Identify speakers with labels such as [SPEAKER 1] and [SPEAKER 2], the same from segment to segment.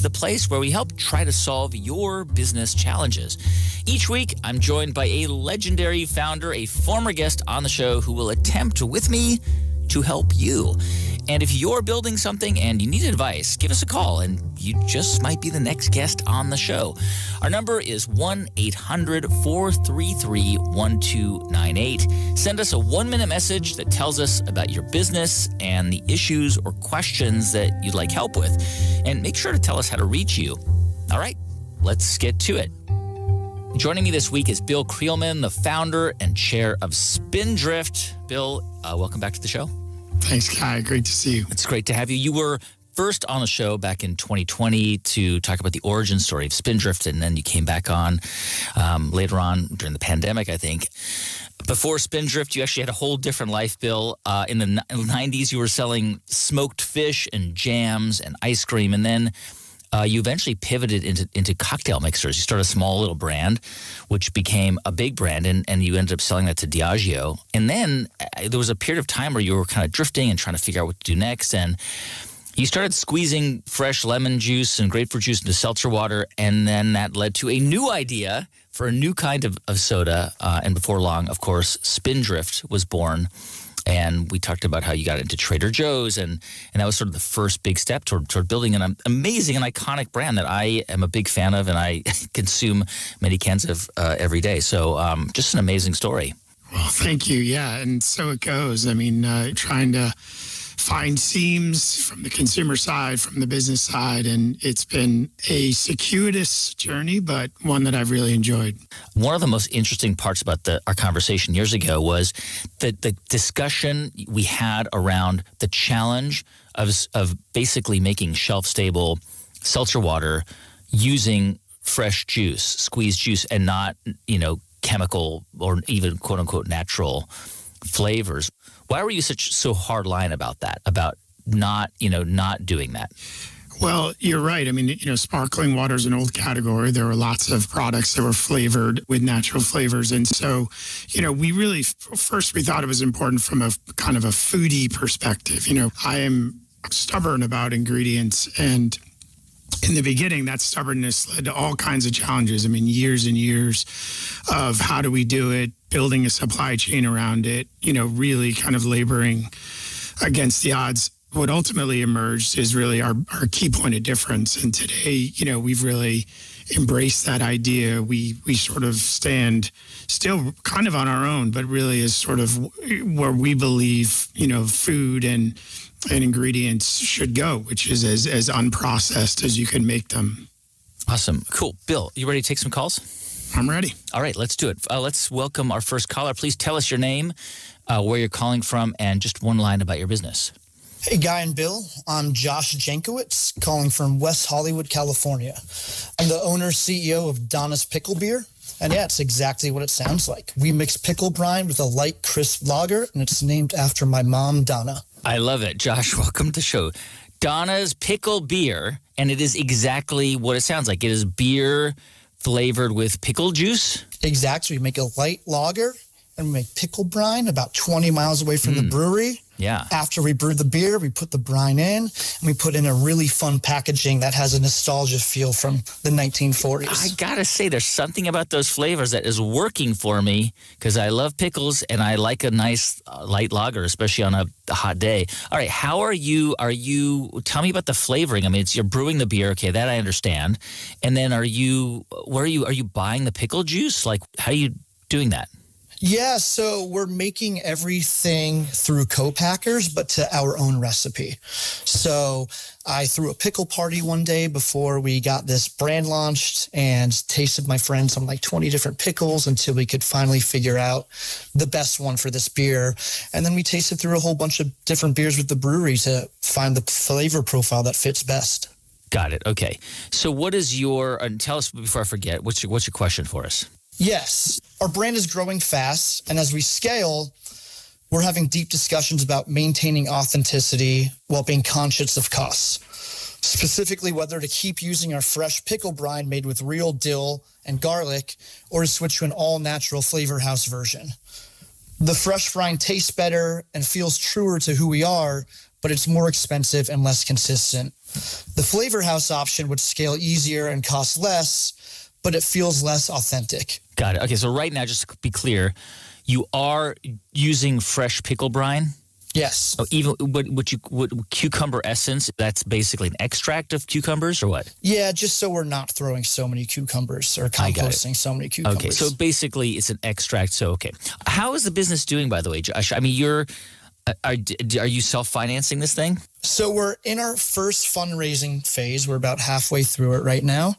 [SPEAKER 1] the place where we help try to solve your business challenges. Each week, I'm joined by a legendary founder, a former guest on the show who will attempt with me to help you. And if you're building something and you need advice, give us a call and you just might be the next guest on the show. Our number is 1-800-433-1298. Send us a 1-minute message that tells us about your business and the issues or questions that you'd like help with. And make sure to tell us how to reach you. All right, let's get to it. Joining me this week is Bill Creelman, the founder and chair of Spindrift. Bill, welcome back to the show.
[SPEAKER 2] Thanks, Kai. Great to see you.
[SPEAKER 1] It's great to have you. You were first on the show back in 2020 to talk about the origin story of Spindrift, and then you came back on later on during the pandemic, I think. Before Spindrift, you actually had a whole different life, Bill. In the 90s, you were selling smoked fish and jams and ice cream, and then you eventually pivoted into cocktail mixers. You started a small little brand, which became a big brand, and you ended up selling that to Diageo. And then there was a period of time where you were kind of drifting and trying to figure out what to do next. And you started squeezing fresh lemon juice and grapefruit juice into seltzer water, and then that led to a new idea for a new kind of soda. And before long, of course, Spindrift was born. And we talked about how you got into Trader Joe's, and that was sort of the first big step toward building an amazing and iconic brand that I am a big fan of, and I consume many cans of every day. So just an amazing story.
[SPEAKER 2] Well, thank you. Yeah, and so it goes. I mean, trying to find seams from the consumer side, from the business side, and it's been a circuitous journey, but one that I've really enjoyed.
[SPEAKER 1] One of the most interesting parts about our conversation years ago was the discussion we had around the challenge of basically making shelf-stable seltzer water using fresh juice, squeezed juice, and not, chemical or even quote-unquote natural flavors. Why were you so hard line about that, about not doing that?
[SPEAKER 2] Well, you're right. I mean, sparkling water is an old category. There were lots of products that were flavored with natural flavors. And so, we really, first we thought it was important from a kind of a foodie perspective. I am stubborn about ingredients, and in the beginning, that stubbornness led to all kinds of challenges. I mean, years and years of how do we do it, building a supply chain around it, really kind of laboring against the odds. What ultimately emerged is really our key point of difference. And today, we've really embraced that idea. We sort of stand still kind of on our own, but really is sort of where we believe, food and ingredients should go, which is as unprocessed as you can make them.
[SPEAKER 1] Awesome. Cool. Bill, you ready to take some calls?
[SPEAKER 2] I'm ready.
[SPEAKER 1] All right, let's do it. Let's welcome our first caller. Please tell us your name, where you're calling from, and just one line about your business.
[SPEAKER 3] Hey, Guy and Bill. I'm Josh Jankowicz, calling from West Hollywood, California. I'm the owner, CEO of Donna's Pickle Beer. And yeah, it's exactly what it sounds like. We mix pickle brine with a light, crisp lager, and it's named after my mom, Donna.
[SPEAKER 1] I love it. Josh, welcome to the show. Donna's Pickle Beer, and it is exactly what it sounds like. It is beer flavored with pickle juice?
[SPEAKER 3] Exactly. We make a light lager, and we make pickle brine about 20 miles away from the brewery.
[SPEAKER 1] Yeah.
[SPEAKER 3] After we brew the beer, we put the brine in, and we put in a really fun packaging that has a nostalgia feel from the 1940s.
[SPEAKER 1] I gotta say, there's something about those flavors that is working for me because I love pickles and I like a nice light lager, especially on a hot day. All right, how are you? Tell me about the flavoring. I mean, you're brewing the beer, okay? That I understand. And then, where are you buying the pickle juice? Like, how are you doing that?
[SPEAKER 3] Yeah, so we're making everything through co-packers, but to our own recipe. So I threw a pickle party one day before we got this brand launched and tasted my friend some like 20 different pickles until we could finally figure out the best one for this beer. And then we tasted through a whole bunch of different beers with the brewery to find the flavor profile that fits best.
[SPEAKER 1] Got it. Okay. So what is tell us before I forget, what's your question for us?
[SPEAKER 3] Yes, our brand is growing fast, and as we scale, we're having deep discussions about maintaining authenticity while being conscious of costs. Specifically, whether to keep using our fresh pickle brine made with real dill and garlic, or to switch to an all-natural Flavor House version. The fresh brine tastes better and feels truer to who we are, but it's more expensive and less consistent. The Flavor House option would scale easier and cost less, but it feels less authentic.
[SPEAKER 1] Got it. Okay, so right now, just to be clear, you are using fresh pickle brine?
[SPEAKER 3] Yes.
[SPEAKER 1] Oh, even what cucumber essence, that's basically an extract of cucumbers or what?
[SPEAKER 3] Yeah, just so we're not throwing so many cucumbers or composting so many cucumbers.
[SPEAKER 1] Okay, so basically it's an extract. So, okay. How is the business doing, by the way, Josh? I mean, are you self-financing this thing?
[SPEAKER 3] So we're in our first fundraising phase. We're about halfway through it right now.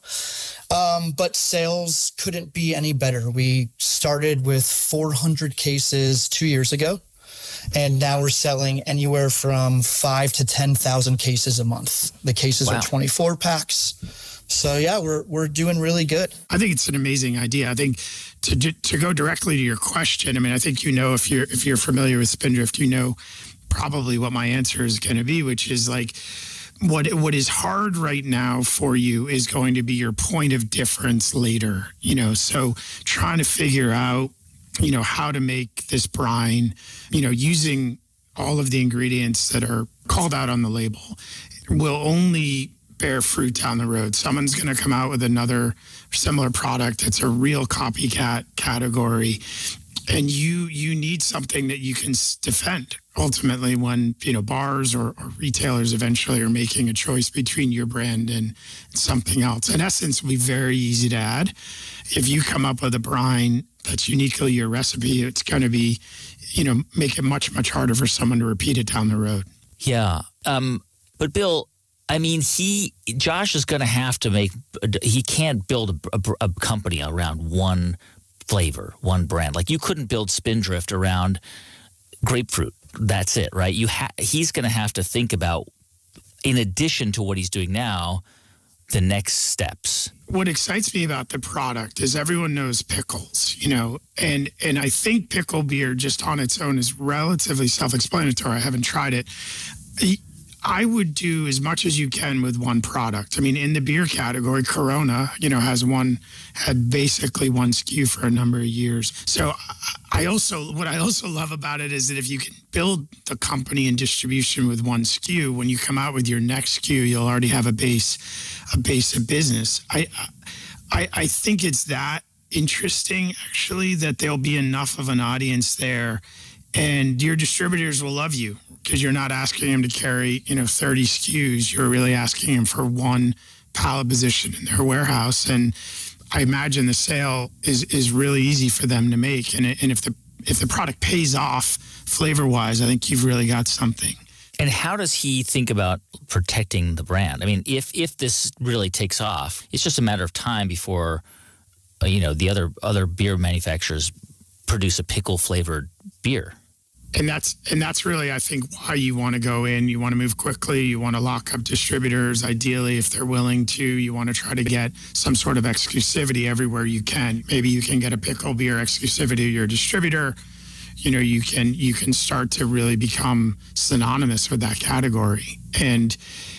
[SPEAKER 3] But sales couldn't be any better. We started with 400 cases 2 years ago. And now we're selling anywhere from 5,000 to 10,000 cases a month. The cases are 24 packs. So yeah, we're doing really good.
[SPEAKER 2] I think it's an amazing idea. I think to go directly to your question, I mean, I think if you're familiar with Spindrift, you know probably what my answer is going to be, which is like what is hard right now for you is going to be your point of difference later. So trying to figure out how to make this brine, using all of the ingredients that are called out on the label will only bear fruit down the road. Someone's going to come out with another similar product that's a real copycat category. And you need something that you can defend ultimately when, bars or retailers eventually are making a choice between your brand and something else. In essence, it'll be very easy to add. If you come up with a brine that's uniquely your recipe, it's going to be, make it much, much harder for someone to repeat it down the road.
[SPEAKER 1] Yeah. But Bill, I mean, Josh is going to have to he can't build a company around one flavor, one brand. Like you couldn't build Spindrift around grapefruit. That's it, right? He's going to have to think about, in addition to what he's doing now, the next steps.
[SPEAKER 2] What excites me about the product is everyone knows pickles, and I think pickle beer just on its own is relatively self-explanatory. I haven't tried it. I would do as much as you can with one product. I mean, in the beer category, Corona, had basically one SKU for a number of years. So what I also love about it is that if you can build the company and distribution with one SKU, when you come out with your next SKU, you'll already have a base of business. I think it's that interesting, actually, that there'll be enough of an audience there, and your distributors will love you because you're not asking them to carry 30 SKUs. You're really asking them for one pallet position in their warehouse, and I imagine the sale is really easy for them to make. And if the product pays off flavor-wise, I think you've really got something.
[SPEAKER 1] And how does he think about protecting the brand? I mean, if this really takes off, it's just a matter of time before, the other beer manufacturers produce a pickle-flavored beer.
[SPEAKER 2] And that's really, I think, why you want to go in. You want to move quickly. You want to lock up distributors. Ideally, if they're willing to, you want to try to get some sort of exclusivity everywhere you can. Maybe you can get a pickle beer exclusivity to your distributor. You can start to really become synonymous with that category. And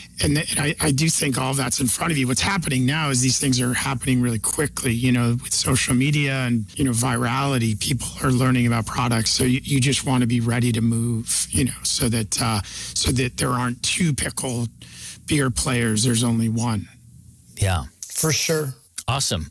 [SPEAKER 2] I do think all of that's in front of you. What's happening now is these things are happening really quickly, with social media and, virality. People are learning about products. So you just want to be ready to move, so that there aren't two pickle beer players. There's only one.
[SPEAKER 1] Yeah.
[SPEAKER 3] For sure.
[SPEAKER 1] Awesome.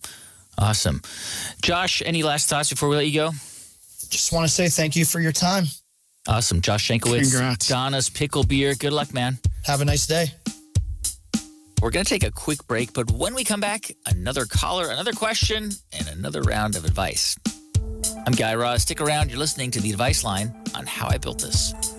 [SPEAKER 1] Josh, any last thoughts before we let you go?
[SPEAKER 3] Just want to say thank you for your time.
[SPEAKER 1] Awesome. Josh Jankowicz.
[SPEAKER 2] Congrats.
[SPEAKER 1] Donna's Pickle Beer. Good luck, man.
[SPEAKER 3] Have a nice day.
[SPEAKER 1] We're going to take a quick break, but when we come back, another caller, another question, and another round of advice. I'm Guy Raz. Stick around. You're listening to The Advice Line on How I Built This.